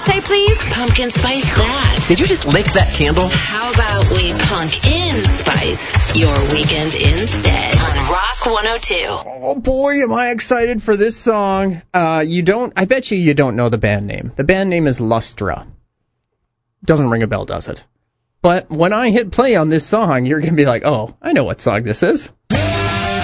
latte, please? Pumpkin spice that. Did you just lick that candle? How about we punk in spice your weekend instead on Rock 102. Oh boy, am I excited for this song. I bet you don't know the band name. The band name is Lustra. Doesn't ring a bell, does it? But when I hit play on this song, you're going to be like, oh, I know what song this is.